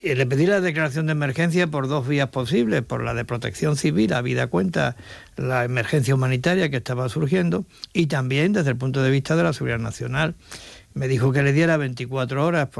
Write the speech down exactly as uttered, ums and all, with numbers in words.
Y le pedí la declaración de emergencia por dos vías posibles, por la de protección civil, habida cuenta la emergencia humanitaria que estaba surgiendo, y también desde el punto de vista de la seguridad nacional. Me dijo que le diera veinticuatro horas